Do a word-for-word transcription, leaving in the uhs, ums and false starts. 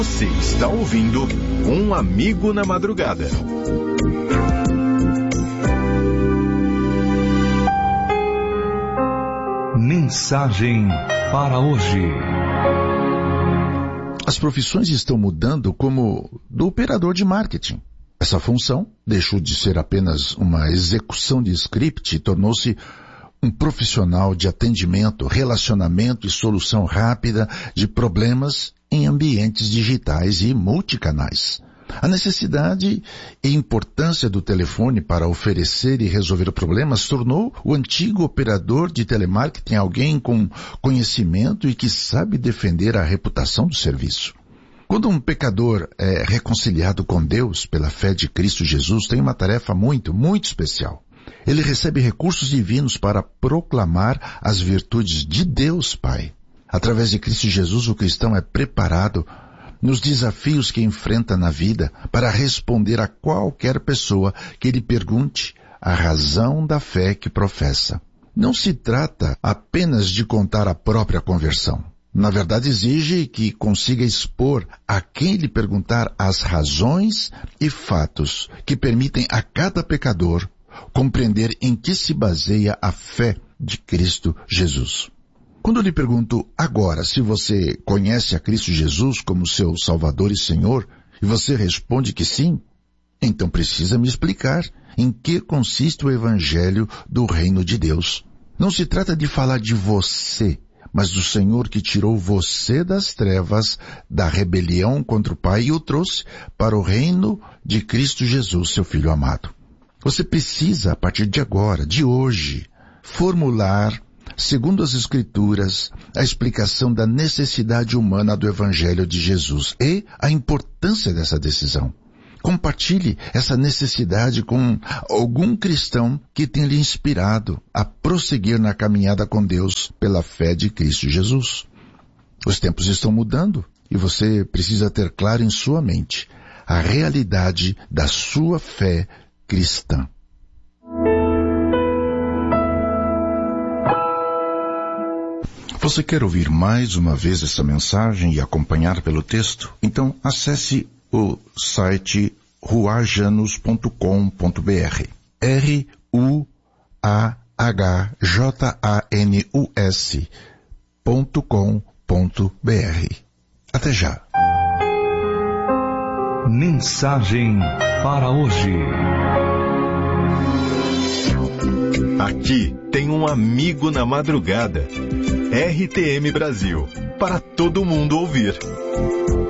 Você está ouvindo Um Amigo na Madrugada. Mensagem para hoje. As profissões estão mudando como do operador de marketing. Essa função deixou de ser apenas uma execução de script e tornou-se um profissional de atendimento, relacionamento e solução rápida de problemas em ambientes digitais e multicanais. A necessidade e importância do telefone para oferecer e resolver problemas tornou o antigo operador de telemarketing alguém com conhecimento e que sabe defender a reputação do serviço. Quando um pecador é reconciliado com Deus pela fé de Cristo Jesus, tem uma tarefa muito, muito especial. Ele recebe recursos divinos para proclamar as virtudes de Deus Pai. Através de Cristo Jesus, o cristão é preparado nos desafios que enfrenta na vida para responder a qualquer pessoa que lhe pergunte a razão da fé que professa. Não se trata apenas de contar a própria conversão. Na verdade, exige que consiga expor a quem lhe perguntar as razões e fatos que permitem a cada pecador compreender em que se baseia a fé de Cristo Jesus. Quando eu lhe pergunto agora se você conhece a Cristo Jesus como seu Salvador e Senhor, e você responde que sim, então precisa me explicar em que consiste o Evangelho do Reino de Deus. Não se trata de falar de você, mas do Senhor que tirou você das trevas, da rebelião contra o Pai e o trouxe para o reino de Cristo Jesus, seu Filho amado. Você precisa, a partir de agora, de hoje, formular, segundo as Escrituras, a explicação da necessidade humana do Evangelho de Jesus e a importância dessa decisão. Compartilhe essa necessidade com algum cristão que tenha lhe inspirado a prosseguir na caminhada com Deus pela fé de Cristo Jesus. Os tempos estão mudando e você precisa ter claro em sua mente a realidade da sua fé cristã. Você quer ouvir mais uma vez essa mensagem e acompanhar pelo texto? Então acesse o site ruajanus ponto com ponto b r. R U A H J A N U S ponto com ponto b r. Até já. Mensagem para hoje. Aqui tem um amigo na madrugada. R T M Brasil, para todo mundo ouvir.